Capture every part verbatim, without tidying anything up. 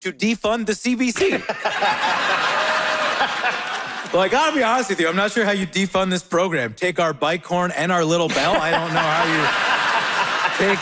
to defund the C B C. Well, I gotta be honest with you, I'm not sure how you defund this program. Take our bike horn and our little bell? I don't know how you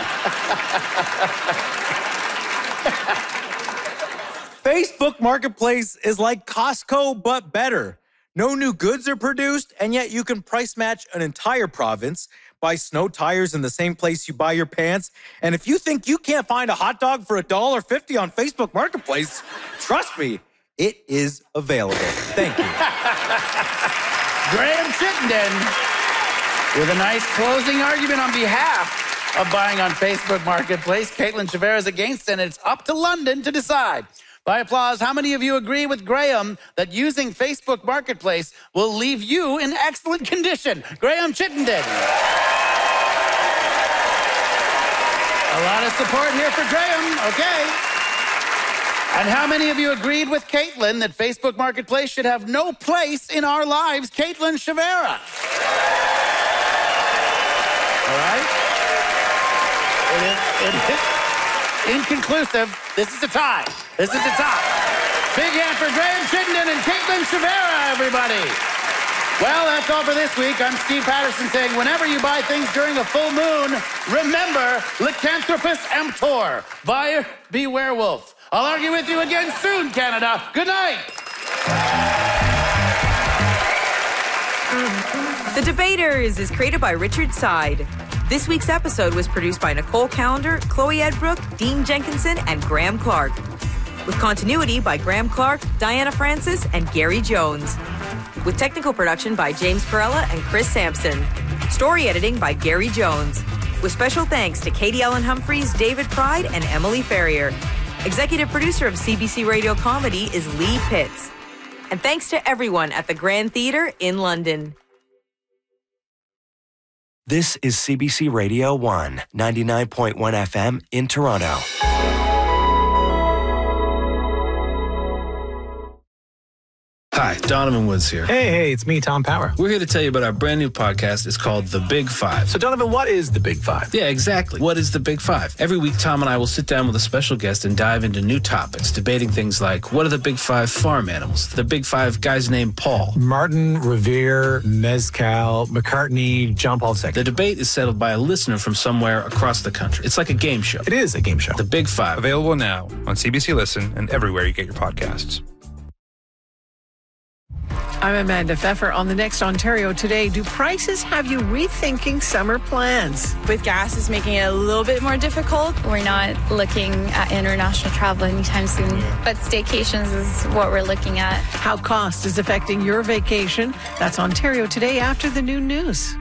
take... Facebook Marketplace is like Costco, but better. No new goods are produced, and yet you can price match an entire province, buy snow tires in the same place you buy your pants, and if you think you can't find a hot dog for one dollar fifty on Facebook Marketplace, trust me, it is available. Thank you. Graham Chittenden with a nice closing argument on behalf of buying on Facebook Marketplace. Caitlin Chavera is against, and it's up to London to decide. By applause, how many of you agree with Graham that using Facebook Marketplace will leave you in excellent condition? Graham Chittenden. A lot of support here for Graham. Okay. And how many of you agreed with Caitlin that Facebook Marketplace should have no place in our lives? Caitlin Chavera. All right. It is, it is inconclusive. This is a tie. This is a tie. Big hand for Graham Chittenden and Caitlin Chavera, everybody. Well, that's all for this week. I'm Steve Patterson saying whenever you buy things during a full moon, remember, Lycanthropus emptor, buyer be werewolf. I'll argue with you again soon, Canada. Good night. The Debaters is created by Richard Side. This week's episode was produced by Nicole Callender, Chloe Edbrook, Dean Jenkinson, and Graham Clark. With continuity by Graham Clark, Diana Francis, and Gary Jones. With technical production by James Perella and Chris Sampson. Story editing by Gary Jones. With special thanks to Katie Ellen Humphreys, David Pride, and Emily Ferrier. Executive producer of C B C Radio Comedy is Lee Pitts. And thanks to everyone at the Grand Theatre in London. This is C B C Radio one, ninety-nine point one F M in Toronto. Hi, Donovan Woods here. Hey, hey, it's me, Tom Power. We're here to tell you about our brand new podcast. It's called The Big Five. So, Donovan, what is The Big Five? Yeah, exactly. What is The Big Five? Every week, Tom and I will sit down with a special guest and dive into new topics, debating things like, what are the big five farm animals? The big five guys named Paul. Martin, Revere, Mezcal, McCartney, John Paul the Second. The debate is settled by a listener from somewhere across the country. It's like a game show. It is a game show. The Big Five. Available now on C B C Listen and everywhere you get your podcasts. I'm Amanda Pfeffer on the Next Ontario Today. Do prices have you rethinking summer plans? With gas, it's making it a little bit more difficult. We're not looking at international travel anytime soon, but staycations is what we're looking at. How cost is affecting your vacation? That's Ontario Today after the noon news.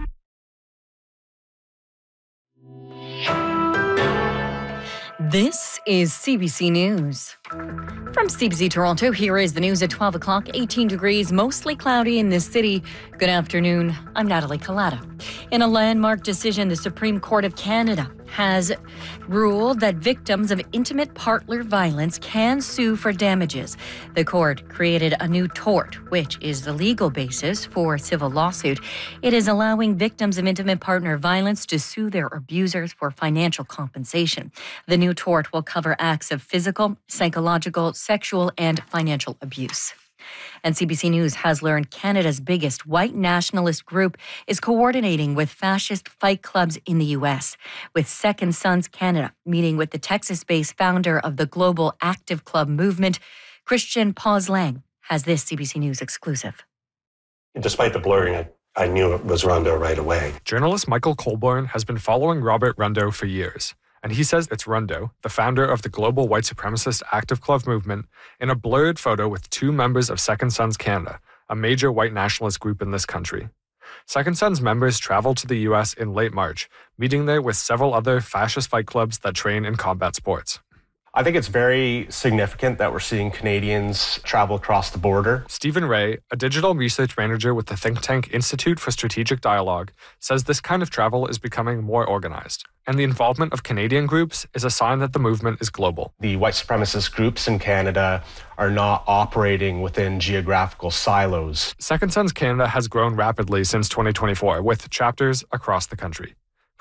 This is C B C News. From C B C Toronto, here is the news at twelve o'clock. eighteen degrees, mostly cloudy in this city. Good afternoon. I'm Natalie Collada. In a landmark decision, the Supreme Court of Canada has ruled that victims of intimate partner violence can sue for damages. The court created a new tort, which is the legal basis for a civil lawsuit. It is allowing victims of intimate partner violence to sue their abusers for financial compensation. The new tort will cover acts of physical, psychological, sexual, and financial abuse. And C B C News has learned Canada's biggest white nationalist group is coordinating with fascist fight clubs in the U S, with Second Sons Canada meeting with the Texas-based founder of the global Active Club movement. Christian Paz-Lang has this C B C News exclusive. Despite the blurring, I, I knew it was Rondeau right away. Journalist Michael Colborne has been following Robert Rondeau for years. And he says it's Rondeau, the founder of the global white supremacist Active Club movement, in a blurred photo with two members of Second Sons Canada, a major white nationalist group in this country. Second Sons members traveled to the U S in late March, meeting there with several other fascist fight clubs that train in combat sports. I think it's very significant that we're seeing Canadians travel across the border. Stephen Ray, a digital research manager with the think tank Institute for Strategic Dialogue, says this kind of travel is becoming more organized. And the involvement of Canadian groups is a sign that the movement is global. The white supremacist groups in Canada are not operating within geographical silos. Second Sons Canada has grown rapidly since twenty twenty-four, with chapters across the country.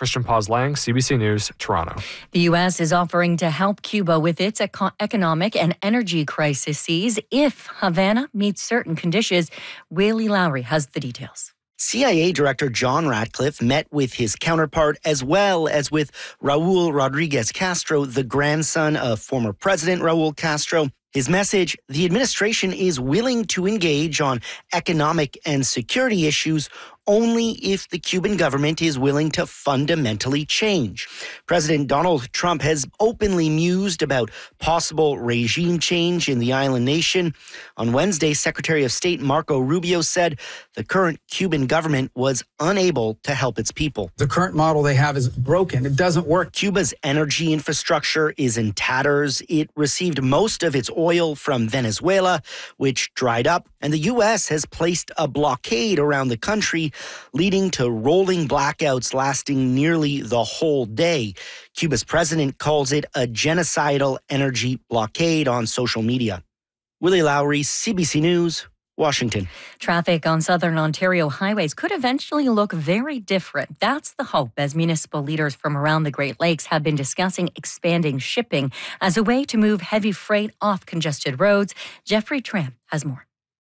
Christian Paz-Lang, C B C News, Toronto. The U S is offering to help Cuba with its eco- economic and energy crises if Havana meets certain conditions. Willie Lowry has the details. C I A Director John Ratcliffe met with his counterpart as well as with Raul Rodriguez Castro, the grandson of former President Raul Castro. His message, the administration is willing to engage on economic and security issues only if the Cuban government is willing to fundamentally change. President Donald Trump has openly mused about possible regime change in the island nation. On Wednesday, Secretary of State Marco Rubio said the current Cuban government was unable to help its people. The current model they have is broken. It doesn't work. Cuba's energy infrastructure is in tatters. It received most of its oil from Venezuela, which dried up, and the U S has placed a blockade around the country, leading to rolling blackouts lasting nearly the whole day. Cuba's president calls it a genocidal energy blockade on social media. Willie Lowry, C B C News, Washington. Traffic on southern Ontario highways could eventually look very different. That's the hope, as municipal leaders from around the Great Lakes have been discussing expanding shipping as a way to move heavy freight off congested roads. Jeffrey Tram has more.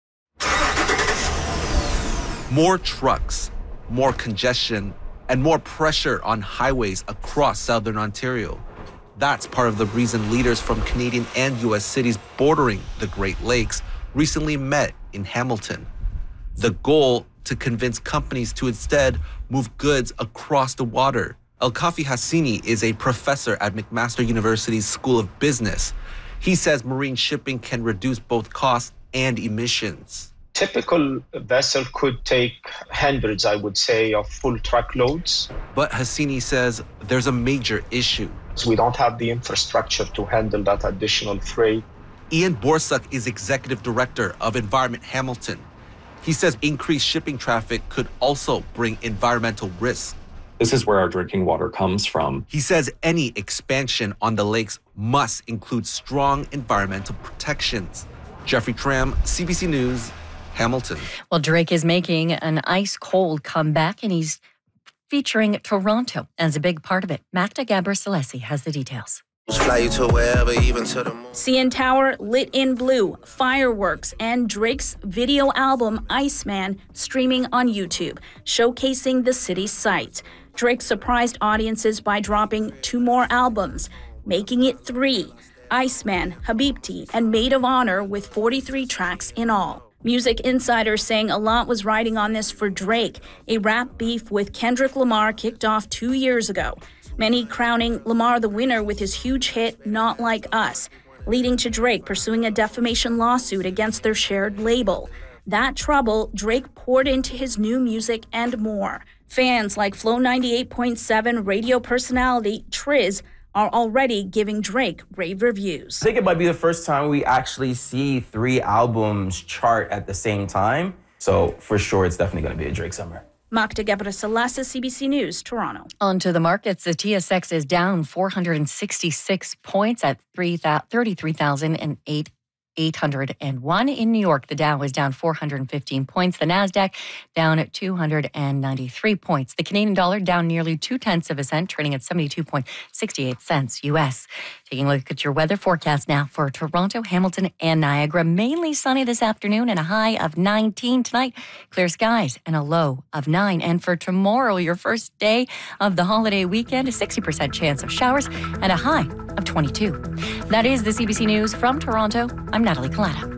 More trucks, more congestion, and more pressure on highways across southern Ontario. That's part of the reason leaders from Canadian and U S cities bordering the Great Lakes recently met in Hamilton. The goal, to convince companies to instead move goods across the water. Elkafi Hassini is a professor at McMaster University's School of Business. He says marine shipping can reduce both costs and emissions. Typical vessel could take hundreds, I would say, of full truckloads. But Hassini says there's a major issue. So we don't have the infrastructure to handle that additional freight. Ian Borsuk is executive director of Environment Hamilton. He says increased shipping traffic could also bring environmental risks. This is where our drinking water comes from. He says any expansion on the lakes must include strong environmental protections. Jeffrey Tram, C B C News, Hamilton. Well, Drake is making an ice-cold comeback, and he's featuring Toronto as a big part of it. Magda Gabor-Selesi has the details. Fly you to wherever, even to the moon. C N Tower lit in blue, fireworks, and Drake's video album Iceman streaming on YouTube, showcasing the city's sights. Drake surprised audiences by dropping two more albums, making it three: Iceman, Habibti, and Maid of Honor, with forty-three tracks in all. Music insiders saying a lot was riding on this for Drake. A rap beef with Kendrick Lamar kicked off two years ago. Many crowning Lamar the winner with his huge hit, Not Like Us, leading to Drake pursuing a defamation lawsuit against their shared label. That trouble Drake poured into his new music and more. Fans like Flow ninety-eight point seven radio personality Triz are already giving Drake rave reviews. I think it might be the first time we actually see three albums chart at the same time. So for sure, it's definitely going to be a Drake summer. Magda Gabor-Selesi, C B C News, Toronto. On to the markets. The T S X is down four hundred sixty-six points at thirty-three thousand eight hundred one. In New York, the Dow is down four hundred fifteen points. The Nasdaq down at two hundred ninety-three points. The Canadian dollar down nearly two-tenths of a cent, trading at seventy-two point six eight cents U S. Taking a look at your weather forecast now for Toronto, Hamilton, and Niagara. Mainly sunny this afternoon and a high of nineteen tonight. Clear skies and a low of nine. And for tomorrow, your first day of the holiday weekend, a sixty percent chance of showers and a high of twenty-two. That is the C B C News from Toronto. I'm Natalie Collada.